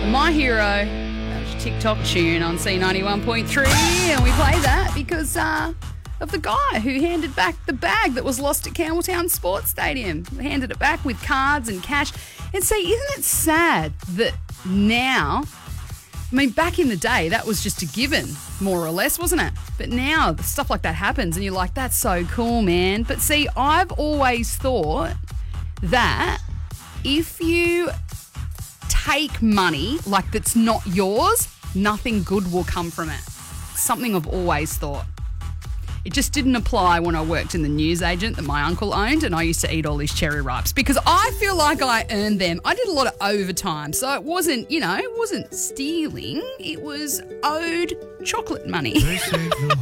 My Hero, that was your TikTok tune on C91.3, and we play that because of the guy who handed back the bag that was lost at Campbelltown Sports Stadium. He handed it back with cards and cash. And see, isn't it sad that now, I mean, back in the day, that was just a given, more or less, wasn't it? But now stuff like that happens and you're like, that's so cool, man. But see, I've always thought that if you take money like that's not yours, nothing good will come from it. Something I've always thought. It just didn't apply when I worked in the newsagent that my uncle owned and I used to eat all these cherry ripes because I feel like I earned them. I did a lot of overtime, so it wasn't, it wasn't stealing. It was owed chocolate money.